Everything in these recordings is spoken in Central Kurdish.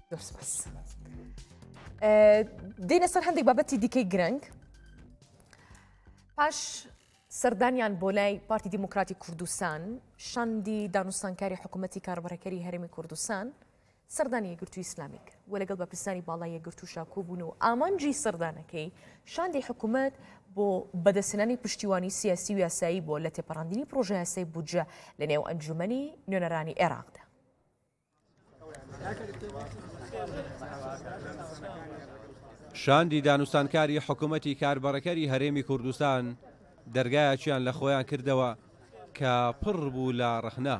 بس دينا سەر هەندێک بابەتی دیکەی گرنگ پاش سەردانیان بۆ لای پارتی دیموکراتی کوردستان شاندی دانوستانکاری حکوومەتی کاربڕەکەری هەرێمی کوردستان سەردانی یەکگرتووی ئیسلامی کرد و لەگەڵ بەپرسانی باڵای یەکگرتوو شاکۆبوون و ئامانجی سەردانەکەی شاندی حکوومەت بۆ بەدەستهێنانی پشتیوانی سیاسی و یاسایی بۆ لە تێپەڕاندنی پرۆژە یاسای بودجە لە نێو ئەنجومەنی نوێنەرانی عێراقدا. شاندی دانوستانکاری حکوومەتی کاربڕەکەری هەرێمی کوردستان دەرگایەکیان لە خۆیان کردەوە کە پڕ بوو لە ڕەخنا.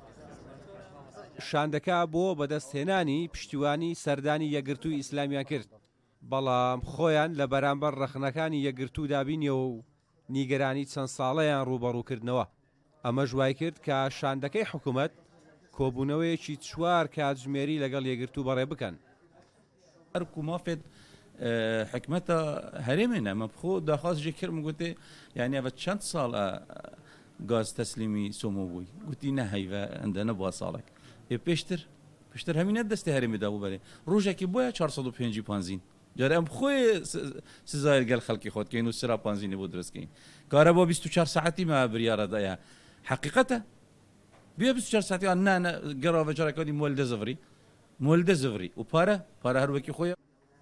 شاندەکە بۆ بەدەستهێنانی پشتیوانی سەردانی یەکگرتووی ئیسلامیان کرد، بەڵام خۆیان لە بەرامبەر ڕەخنەکانی یەکگرتوو دابینیەوە و نیگەرانی چەند ساڵەیان ڕوبەڕووکردنەوە. ئەمە ژوای کرد کە شاندەکەی حکوومەت کۆبوونەوەیەکی چوار کاتژمێری لەگەڵ یەکگرتوو بەڕێ بکەن. أركو مافد حكمتها هرمنا مبخو داخاز جكر مقولت يعني أبد شنت صال غاز تسليمي سموي قلت نهاي عندنا بواصالك بيشتر همين الدست هرمي دابو بالي روجا كي بويا 450 بنزين جاري ام خوي سزاير قال خلقي خود كاينو سرا بنزين بودرس كاين كهرباء 24 ساعتي ما برياره دايا حقيقته بيا 24 ساعتي انا قرا فجر كودي مولد زفري وبارا هروكي خويا.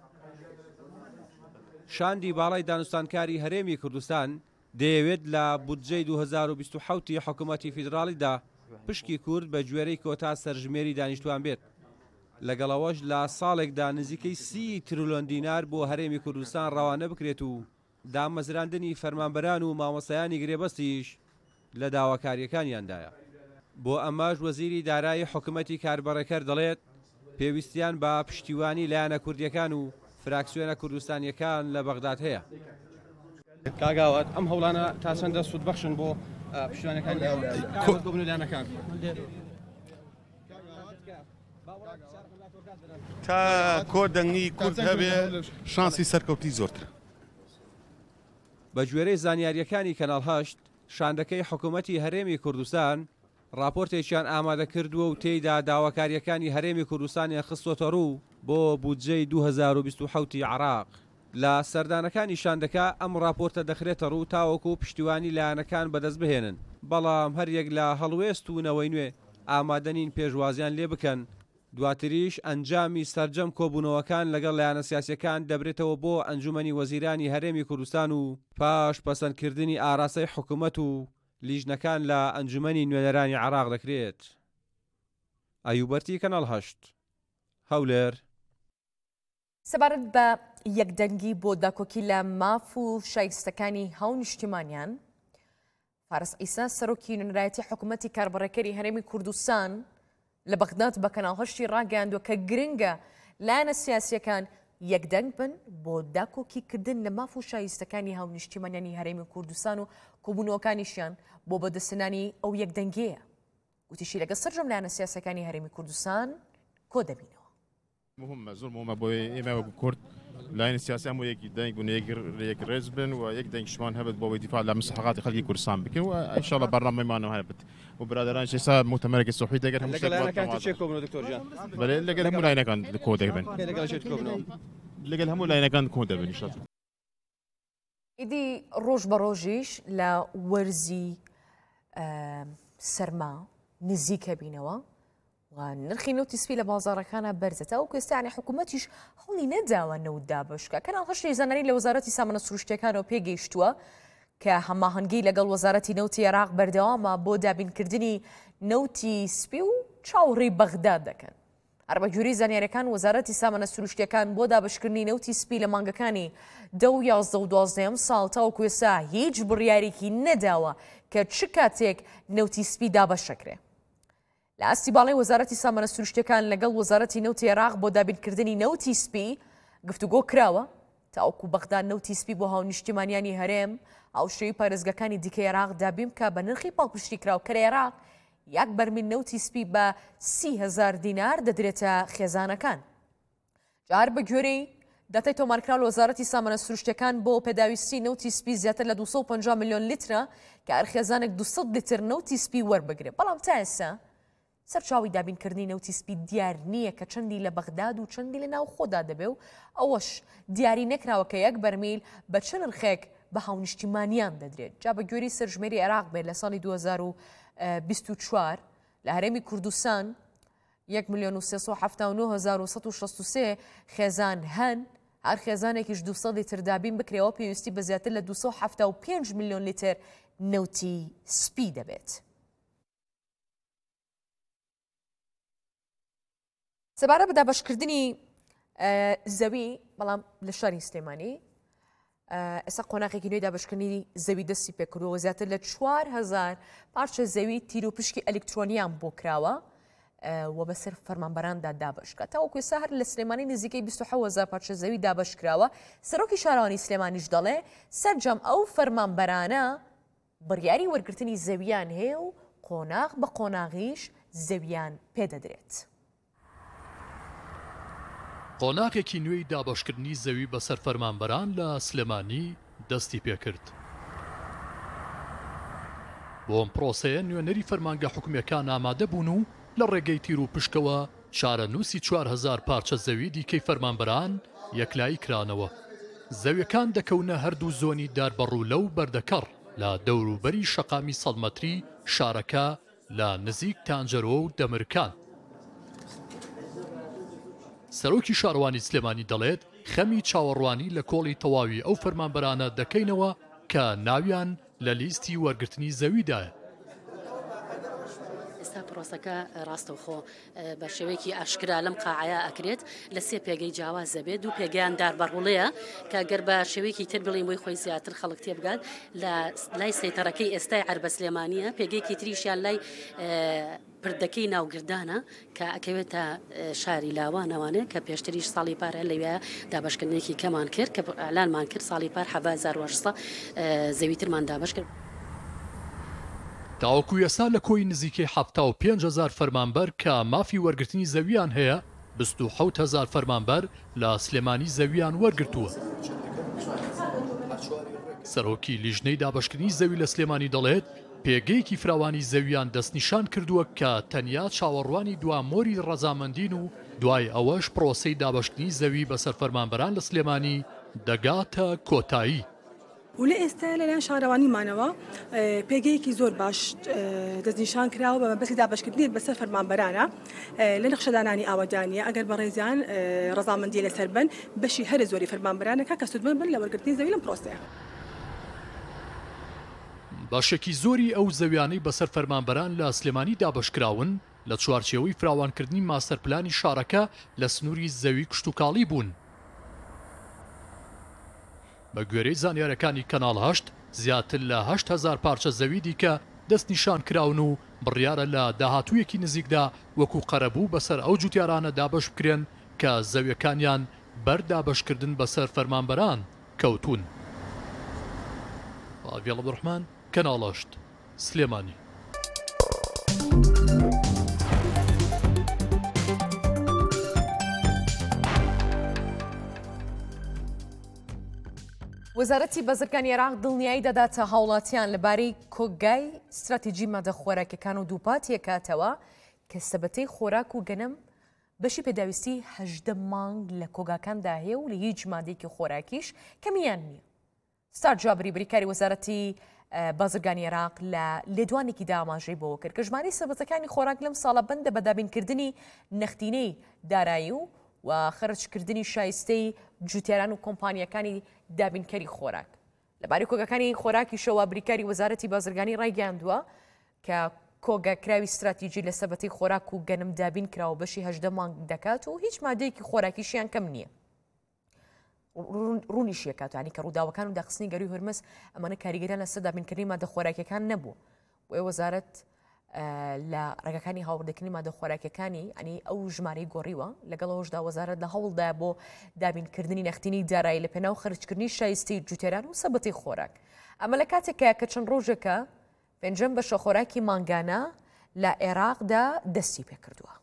شاندی باڵای دانوستانکاری هەرێمی کوردستان دەیەوێت لە بودجەی 2027 حکوومەتی فیدراڵیدا پشکی کورد بە گوێرەی کۆتا سەرژمێری دانیشتوان بێت. لەگەڵەوەش لە ساڵێکدا نزیکەی 30 تریلیۆن دینار بۆ هەرێمی کوردستان ڕەوانە بکرێت و دامەزراندنی فەرمانبەران و مامۆستایانی گرێبەستیش لە داواکاریەکانیاندایە. بۆ ئەمەش وەزیری دارایی حکوومەتی کاربڕەکەر دەڵێت پێویستیان بە پشتیوانی لایەنە کوردیەکان و فراکسیۆنە کوردستانیەکان لە بەغداد هەیە. کاگاوات ئەم هەوڵانە تا چەندە سوودبەخشن بۆ پشتیوانەکان لایەنەکان تا کۆدەنگی کورد هەبێ شانسی سەرکەوتی زۆرتر. بە گوێرەی زانیاریەکانی کەناڵ 8 شاندەکەی حکوومەتی هەرێمی کوردستان راپۆرتێکیان ئامادە کردووە و تێیدا داواکاریەکانی هەرێمی کوردستانیان خستۆتە ڕوو بۆ بودجەی 2027 عراق. لە سەردانەکانی شاندەکە ئەم راپۆرتە دەخرێتە ڕوو تاوەکو پشتیوانی لایەنەکان بەدەست بهێنن، بەڵام هەریەک لە هەڵوێست و نەوەی نوێ ئامادەنین پێشوازیان لێ بکەن. دواتریش ئەنجامی سەرجەم کۆبوونەوەکان لەگەڵ لایەنە سیاسیەکان دەبرێتەوە بۆ ئەنجومەنی وەزیرانی هەرێمی کوردستان و پاش پەسەندکردنی ئاراستەی حکوومەت و لیژنەکان لە ئەنجومەنی نوێنەرانی عراق دەکرێت. ئەیوبەرتی کەناڵ 8 هەولێر. سەبارەت بە یەکدەنگی بۆ داکۆکی لە ماف و شایستەکانی هاو نیشتیمانیان، فارس ئیسا سەرۆکی نوێنەرایەتی حکوومەتی کاربڕەکەری هەرێمی کوردستان لە بەغداد بە کەناڵ 8 ڕاگەیاندووە کە گرنگە لایەنە سیاسیەکان یەکدەنگ بن بۆ داکۆکیکردن لە ماف و شایستەکانی هاو نیشتیمانیانی هەرێمی کوردستان و کۆبوونەوەکانیشیان بۆ بەدەستهێنانی ئەو یەکدەنگەیە. گوتیشی لەگەڵ سەرجەم لایەنە سیاسەکانی هەرێمی کوردستان کۆ دەبینەوە. مهمة زور مهمة بوي إما وكورد لاين السياسة مو يك دايق ونيك رزبن ويك دايق شمان هبت بوي دفاع عن مستحقات خلق كردستان بكن وإن شاء الله برنامج ما نو هبت وبرادران شيء صار مؤتمر الصحي دقر هم لقى كانت تشيكو منو دكتور جان بل لقى هم لاين كان كود بن لقى شيكو منو لقى هم لاين كان كود بن إن شاء الله إذا روج بروجيش لا ورزي سرما نزيك بينوا ونرخي نوتي سبي لبازارەکانە بەرزێتە و کوێستانی حکوومەتیش هەڵی نەداوە نەوتدا بشکە کەناڵ 8 زانانی لە وەزارەتی سامانە سروشتیەکانەوە پێگەیشتووە کە هەماهەنگی لەگەڵ وەزارەتی نەوتی عێراق بەردەوامە بۆ دابینکردنی نەوتی سپی و چاوەڕێی بەغداد دەکەن. هەر بەگوێرەی زانیاریەکان وەزارەتی سامانە سروشتیەکان بۆ دابشکردنی نەوتی سپی لە مانگەکانی 10 و 11 و 12 ساڵ تاوەکو ئێستا هیچ بڕیارێکی نەداوە کە چ کاتێک نەوتی سپی دابەشەکرێ. لە ئاستی باڵی وەزارەتی سامانە سروشتیەکان لەگەڵ وەزارەتی نەوتی عێراق بۆ دابینکردنی نەوتی سپی گفتوگۆ کراوە تاوەکو بەغداد نەوتی سپی بۆ هاو نیشتیمانیانی هەرێم هاوشێوی پارێزگەکانی دیکەی عێراق دابین بکە بە نرخی پاڵپشتی کراوکەری عێراق یەک بەرمیل نەوتی سپی بە 30,000 دینار دەدرێتە خێزانەکان. جار بە گوێرەی دەتای تۆمارکراو لە وەزارەتی سامانە سروشتیەکان بۆ پێداویستی نەوتی سپی زیاتر لە 250 میلیۆن لیترە کە هەر خێزانێک 200 لیتر نەوتی سپی وەربگرێت. بەڵام تا ئێستا سەرچاوی دابینکردنی نەوتی سپی دیار نییە کە چەندی لە بەغداد و چەندی لە ناو خۆدا دەبێ و ئەوەش دیاری نەکراوە کە 1 بەرمیل بە چ نرخێک بە هاونیشتیمانیان دەدرێت. جا بە گوێری سەرژمێری عێراق بێت لە ساڵی 2024 لە هەرێمی کوردستان 1,379,163 خێزان هەن، هەر خێزانێکیش 200 تردابین بکرێەوە پێویستی بە زیاتر لە 275 میلیۆن لیتر نەوتی سپی دەبێت. سەبارە بە دابەشکردنی زەوی بەڵام لە شاری سلێمانی ئێستا قۆناغێکی نوێی دابشکردنی زەوی دەستی پێکردووە زیاتر لە 4,000 پارچە زەوی تیر و پشکی ئەلکترۆنیان بۆ کراوە و بەسەر فەرمانبەراندا دابشکات. تاوەکو ئێستا هەر لە سلێمانی نزیکەی 27,000 پارچە زەوی دابشکراوە. سەرۆکی شارەوانی سلێمانیش دەڵێ سەرجەم ئەو فەرمانبەرانە بڕیاری وەرگرتنی زەویان هەیە و قۆناغ بە قۆناغیش زەویان پێدەدرێت. قۆناغێکی نوێی دابەشکردنی زەوی بەسەر فەرمانبەران لە سلێمانی دەستی پێکرد. بۆ ئەم پرۆسەیە نوێنەری فەرمانگە حکومەکان ئامادە بوون و لە ڕێگەی تیر و پشکەوە چارەنووسی 4,000 پارچە زەوی دیکەی فەرمانبەران یەکلایی کرانەوە. زەویەکان دەکەونە هەردوو زۆنی داربەڕوو لەو بەردەکەڕ لە دەوروبەری شەقامی 100 مەتری شارەکە لە نزیک تانجەرۆ و دەمرکان. سەرۆکی شارەوانی سلێمانی دەڵێت خەمی چاوەڕوانی لە کۆڵی تەواوی ئەو فەرمانبەرانە دەکەینەوە کە ناویان لە لیستی وەرگرتنی زەویدایە. ئێستا پرۆسەکە ڕاستەوخۆ بە شێوەیەکی ئاشکرا لەم قاعەیە ئەکرێت لە 3 پێگەی جیاواز دەبێت، 2 پێگەیان داربەڕوڵەیە کە گەر بە شێوەیەکی تر بڵێن بۆی خۆی زیاتر خەڵک تێبگات لە لای سەیتەڕەکەی ئێستای عەربە سلێمانیە، پێگەیەکی تریشیان لای پردەکەی ناوگردانە کە ئەکەوێتە شاری لاوانەوانێ کە پێشتریش ساڵی پارە لەوێ دابشکردنێکی کەمان کرد کە ئەلانمان کرد ساڵی پار 7,800 زەویترمان دابش کرد. تاوەکو ئێستا لە کۆی نزیکەی 75,000 فەرمانبەر کە مافی وەرگرتنی زەویان هەیە 27,000 فەرمانبەر لە سلێمانی زەویان وەرگرتووە. سەرۆکی لیژنەی دابشکردنی زەوی لە سلێمانی دەڵێت پێگەیەکی فراوانی زەویان دەستنیشان کردووە کە تەنیا چاوەڕوانی دوامۆری ڕەزامەندین و دوای ئەوەش پرۆسەی دابشکردنی زەوی بەسەر فەرمانبەران لە سلێمانی دەگاتە کۆتایی. و لە ئێستا لەلایەن شارەوانیمانەوە پێگەیەکی زۆر باش دەستنیشان کراوە بە مەبەستی دابشکردنی بەسەر فەرمانبەرانە لە نەخشەدانانی ئاوەدانیە ئەگەر بە ڕێزیان ڕەزامەندی لەسەر بن بەشی هەرە زۆری فەرمانبەرانەکە کە سودمەند بن لە وەرگرتنی زەوی لەم پرۆسەیە. باشێکی زۆری ئەو زەویانەی بەسەر فەرمانبەران لە سلێمانی دابشکراون لە چوارچێوەی فراوانکردنی ماستەرپلانی شارەکە لە سنووری زەوی کشتوکاڵی بوون. بە گوێرەی زانیارەکانی کەناڵ 8 زیاتر لە 8,000 پارچە زەوی دیکە دەست نیشان کراون و بڕیارە لە داهاتوویەکی نزیکدا وەکو قەرەبوو بەسەر ئەو جوتیارانە دابش بکرێن کە زەویەکانیان بەردابشکردن بەسەر فەرمانبەران کەوتون. ئاڤێڵ عەبدوڕحمان کەناڵ 8 سلێمانی. وەزارەتی بەزرگانی عێراق دڵنیایی دەداتە هاوڵاتیان لەبارەی کۆگای استراتیژی مادە خۆراکەکان و دووپات یەکاتەوە کە سەبەتەی خۆراک و گەنم بەشی پێداویستی 18 مانگ لە کۆگاکاندا هەیە و لە هیچ مادەیەکی خۆراکیش کەمیان نییە. ستار جابری بریکاری وەزارەتی بازرگانی عێراق لە لێدوانێکی داماژەی بۆ کرد کە ژمارەی سەبەتەکانی خۆراک لەم ساڵە بەندە بە دابینکردنی نەختینەی دارایی و خەرجکردنی شایستەی جوتیاران و کۆمپانیەکانی دابینکەری خۆراک. لەبارەی کۆگەکانی خۆراکی شەوە بریکاری وەزارەتی بازرگانی ڕایگەاندووە کە کۆگەکراوی استراتیژی لە سەبەتەی خۆراک و گەنم دابین کراوە بەشی 18 مانگ دەکات و هیچ مادەیەکی خۆراکیشیان کەم نییە. ڕوونیشی یەکاتوانی کە ڕووداوەکان و داخستنی گەروی هورمز ئەمانە کاریگەریان لەسەر دابینکردنی مادە خۆراکیەکان نەبوو. بۆ وەزارەت لە ڕێگەکانی هاوڕێکردنی مادە خۆراکیەکانی ئەنی ئەو ژمارەی گۆڕیوە لەگەڵەوەشدا وەزارەت لە هەوڵدا بۆ دابینکردنی نەختینی دارایی لە پێناو خەرجکردنی شایستی جوتێران و سەبەتی خۆراک. ئەمە لە کاتێکە کە چەند ڕۆژێکە پێنجەم بەشە خۆراکی مانگانە لە عێراقدا دەستی پێکردووە.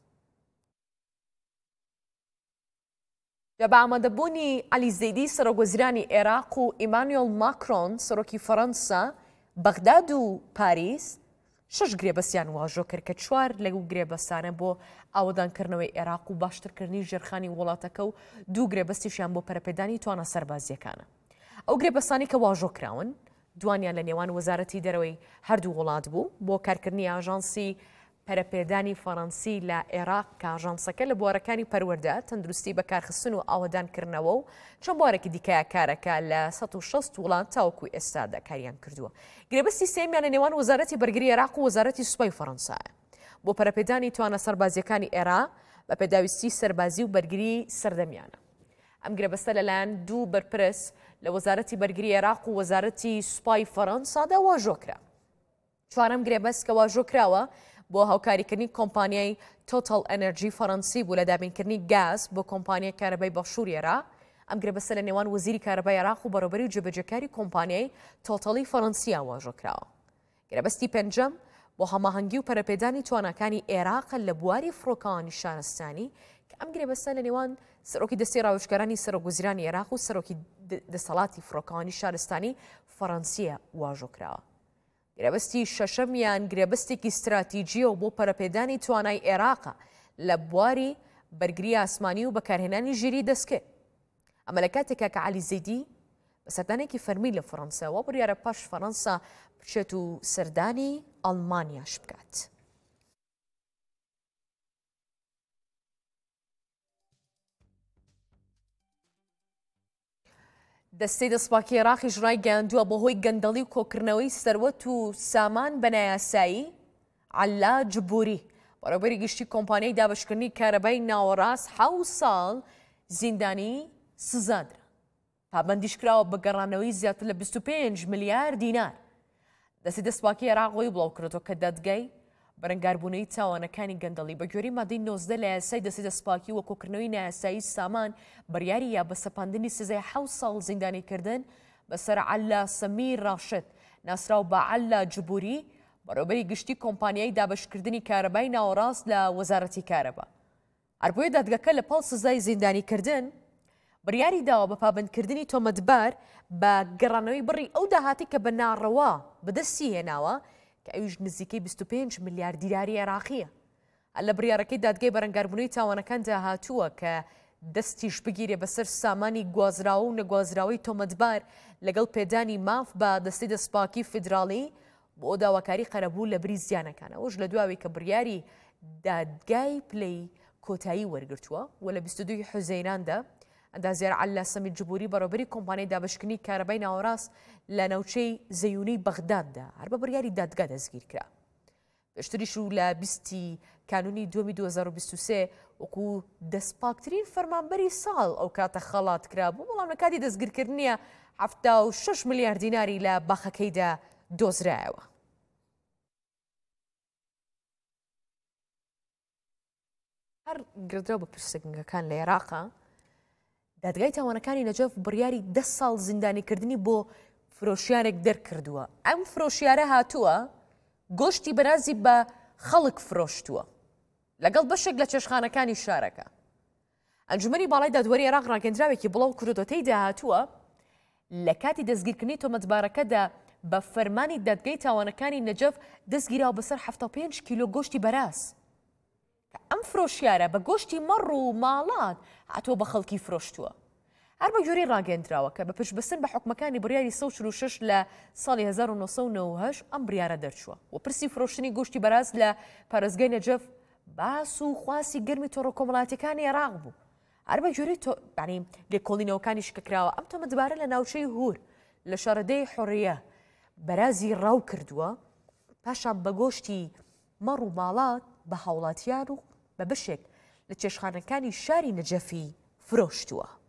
بە ئامادەبوونی عەلی زەیدی سەرۆکوەزیرانی عێراق و ئیمانوێل ماکرۆن سەرۆکی فەڕەنسا بەغداد و پاریس 6 گرێبەستیان واژۆ کرد کە 4 لەو گرێبەستانە بۆ ئاوەدانکردنەوەی عێراق و باشترکردنی ژێرخانی وڵاتەکە و 2 گرێبەستیشیان بۆ پەرەپێدانی توانە سەربازیەکانە. ئەو گرێبەستانی کە واژۆ کراون دوانیان لە نێوان وەزارەتی دەرەوەی هەردوو وڵات بوو بۆ کارکردنی ئاژانسی پەرەپێدانی فەڕەنسی لە عێراق کە ئاژانسەکە لە بوارەکانی پەروەردە تەندروستی بەکارخستن و ئاوەدانکردنەوە و چەند بوارێکی دیکەیە کارەکە لە 160 وڵات تاوەکو ئێستادا کاریان کردووە. گرێبەستی سێمیان لە نێوان وەزارەتی بەرگری عێراق و وەزارەتی سوپای فەڕەنسایە بۆ پەرەپێدانی توانە سەربازیەکانی عێراق بە پێداویستی سەربازی و بەرگری سەردەمیانە. ئەم گرێبەستە لەلایەن 2 بەرپرس لە وەزارەتی بەرگری عێراق و وەزارەتی سوپای فەڕەنسادا واژۆکرا. 4ەم گرێبەست کە واژۆکراوە بۆ هاوکاریکردنی کۆمپانیای تۆتال ئەنەرژی فەڕەنسی بوو لە دابینکردنی گاز بۆ کۆمپانیای کارەبای بەخشووری عێراق. ئەم گرێبەستە لە نێوان وەزیری کارەبای عێراق و بەڕێوەبەری و جێبەجێکاری کۆمپانیای تۆتالی فەڕەنسیا واژۆکراوە. گرێبەستی پێنجەم بۆ هەماهەنگی و پەرەپێدانی توانەکانی عێراق لە بواری فڕۆکەوانی شارستانی کە ئەم گرێبەستە لە نێوان سەرۆکی دەستی ڕاوێژگەرانی سەرۆکگوزیرانی عێراق و سەرۆکی دەسەڵاتی فڕۆکەوانی شارستانی فەڕەنسیە واژۆکراوە. گرێبەستی شەشەمیان گرێبەستێکی استراتیجیە و بۆ پەرەپێدانی توانای عێراقە لە بواری بەرگری ئاسمانی و بەکارهێنانی ژیری دەستکێ. ئەمە لە کاتێکە کە عەلی زەیدی بە سەردانێکی فەرمی لە فەڕەنساوە بڕیارە پاش فەڕەنسا بچێت و سەردانی ئەڵمانیاش بکات. دەستەی دەسپاکی عێراقی ژڕای گەیاندووە بەهۆی گەندەڵی و کۆکردنەوەی سەروەت و سامان بە نایاسایی عەلا جبوری بەڕێوەبەری گشتی کۆمپانیای دابەشکردنی کارەبای ناوەڕاست 7 ساڵ زیندانی سزادرا. پابەندیش کراوە بە گەڕانەوەی زیاتر لە 25 ملیار دینار. دەستی دەسپاکی عێراق ڕۆی بڵاو کردەوە کە دادگای بەرەنگاربوونەوەی تاوانەکانی گەندەڵی بە گوێرەی مادەی 19 لە یاسای دەستی دەسپاکی و کۆکردنەوەی نایاسایی سامان بڕیاری یا بە سەپاندنی سزای 7 ساڵ زیندانیکردن بەسەر عەلا سەمیر ڕاشد ناسراو بە عەلا جبوری بەڕێوەبەری گشتی کۆمپانیای دابەشکردنی کارەبای ناوەڕاست لە وەزارەتی کارەبا. هەربۆیە دادگەکە لە پاڵ سزای زیندانیکردن بڕیاری داوە بە پابندکردنی تۆمەتبار بە گەڕانەوەی بڕی ئەو داهاتی کە بە ناڕەوا بەدەستی هێناوە کە ئەویش نزیکەی 25 ملیار دیراری عێراقیە. لە بڕیارەکەی دادگای بەرەنگاربوونەوەی تاوانەکاندا هاتووە کە دەستیش بگیرێ بەسەر سامانی گوازراوە و نەگوازراوەی تۆمەتبار لەگەڵ پێدانی ماف بە دەستی دەسپاکی فیدراڵی بۆ داواکاری قەرەبوو لە بری زیانەکانە. ئەوش لە دواوی کە بڕیاری دادگای پلەی کۆتایی وەرگرتووە و لە 22 حوزەیراندا ئەندازیار عەلا سەمیر جبوری بەڕێوەبەری کۆمپانیای دابەشکردنی کارەبای ناوەڕاست لە ناوچەی زەیونەی بەغداددا هەر بە بڕیاری دادگا دەستگیر کرا. پێشتریش و لە 20 کانونی 2023 وەکو دەستپاکترین فەرمانبەری ساڵ ئەو کاتە خەڵات کرا بوو، بەڵام لە کاتی دەستگیرکردنیە 76 ملیار دیناری لە باخەکەیدا دۆزرایەوە. هەر گردرەوە بە پرسەنگەکان لە عێراقا دادگای تاوانەکانی نەجەف بڕیاری 10 ساڵ زیندانیکردنی بۆ فرۆشیارێک دەرکردووە. ئەم فرۆشیارە هاتووە گۆشتی بەرازی بە خەڵک فرۆشتووە لەگەڵ بەشێک لە چێشخانەکانی شارەکە. ئەنجومەنی باڵای دادوەری عێراق ڕاگەندراوێکی بڵاو کردوتەی داهاتووە لە کاتی دەستگیرکردنی تۆمەتبارەکەدا بە فەرمانی دادگای تاوانەکانی نەجەف دەستگیراوە بەسەر 75 کیلۆ گۆشتی بەراز. ئەم فرۆشیارە بە گۆشتی مەڕ و ماڵات هاتووە بە خەڵکی فرۆشتووە. هەر بە جۆری ڕاگەندراوە کە بە پشتبەستن بە حکومەکانی بڕیاری 146 لە ساڵی 1998 ئەم بڕیارە دەرچووە و پرسی فرۆشتنی گۆشتی بەراز لە پارێزگای نەجەف باس و خواسی گەرمی تۆڕە کۆمەڵاتیەکانی عێراق بوو. هەر بە جۆری لێکۆڵینەوەکانی شکەکراوە ئەم تۆمەتبارە لە ناوچەی هور لە شارەدەی حۆڕیە بەرازی ڕاو کردووە، پاشان بە گۆشتی مەڕ و ماڵات بە هاوڵاتیان و بە بەشێک لە چێشخانەکانی شاری نەجەفی فرۆشتووە.